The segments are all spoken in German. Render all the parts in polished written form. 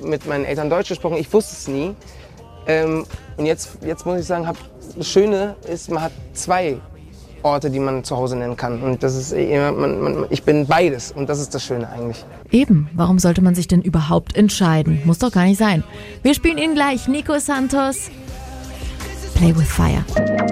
mit meinen Eltern Deutsch gesprochen. Ich wusste es nie. Und jetzt muss ich sagen, das Schöne ist, man hat 2 Orte, die man zu Hause nennen kann. Und das ist, ich bin beides. Und das ist das Schöne eigentlich. Eben, warum sollte man sich denn überhaupt entscheiden? Muss doch gar nicht sein. Wir spielen Ihnen gleich Nico Santos, Play with Fire.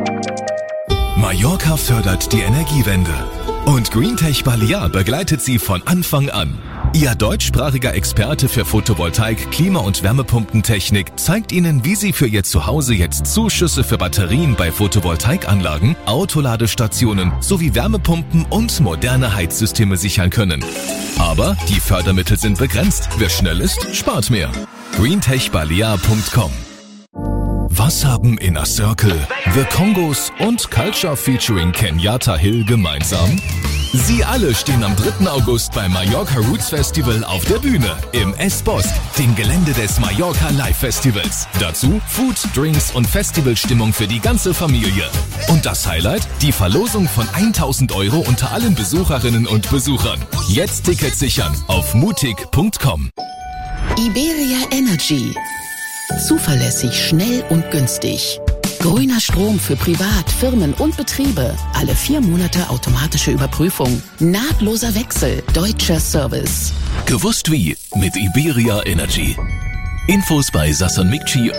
Mallorca fördert die Energiewende. Und Greentech Balear begleitet sie von Anfang an. Ihr deutschsprachiger Experte für Photovoltaik, Klima- und Wärmepumpentechnik zeigt Ihnen, wie Sie für Ihr Zuhause jetzt Zuschüsse für Batterien bei Photovoltaikanlagen, Autoladestationen sowie Wärmepumpen und moderne Heizsysteme sichern können. Aber die Fördermittel sind begrenzt. Wer schnell ist, spart mehr. greentechbalear.com. Was haben Inner Circle, The Congos und Culture featuring Kenyatta Hill gemeinsam? Sie alle stehen am 3. August beim Mallorca Roots Festival auf der Bühne im S-Bosque, dem Gelände des Mallorca Live Festivals. Dazu Food, Drinks und Festivalstimmung für die ganze Familie. Und das Highlight? Die Verlosung von 1.000 € unter allen Besucherinnen und Besuchern. Jetzt Tickets sichern auf mutig.com. Iberia Energy. Zuverlässig, schnell und günstig. Grüner Strom für Privat, Firmen und Betriebe. Alle 4 Monate automatische Überprüfung. Nahtloser Wechsel. Deutscher Service. Gewusst wie mit Iberia Energy. Infos bei Sasson Mikci.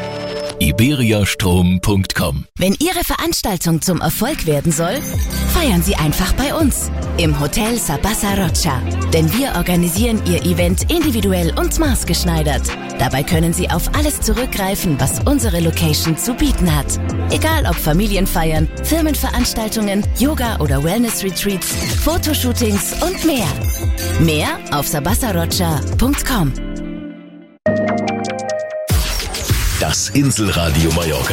iberiastrom.com. Wenn Ihre Veranstaltung zum Erfolg werden soll, feiern Sie einfach bei uns im Hotel Sabasa Rocha. Denn wir organisieren Ihr Event individuell und maßgeschneidert. Dabei können Sie auf alles zurückgreifen, was unsere Location zu bieten hat. Egal ob Familienfeiern, Firmenveranstaltungen, Yoga- oder Wellness-Retreats, Fotoshootings und mehr. Mehr auf sabasarocha.com. Das Inselradio Mallorca.